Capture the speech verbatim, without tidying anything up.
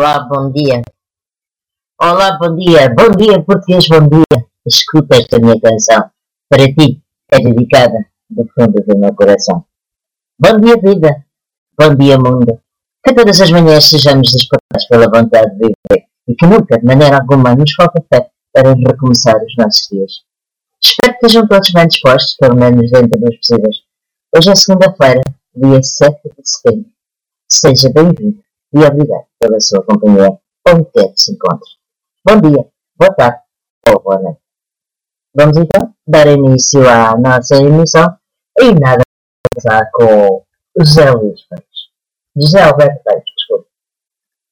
Olá, bom dia. Olá, bom dia. Bom dia, português, bom dia. Escuta esta minha canção. Para ti, é dedicada do fundo do meu coração. Bom dia, vida. Bom dia, mundo. Que todas as manhãs sejamos despertados pela vontade de viver e que nunca, de maneira alguma, nos falta fé para recomeçar os nossos dias. Espero que estejam todos bem dispostos, pelo menos dentro dos possíveis. Hoje é segunda-feira, dia sete de setembro. Seja bem-vindo e obrigado pela sua companhia, onde quer que se encontre. Bom dia, boa tarde ou boa noite. Vamos então dar início à nossa emissão e nada a começar com José Luís Peixes. José Alberto Peixes.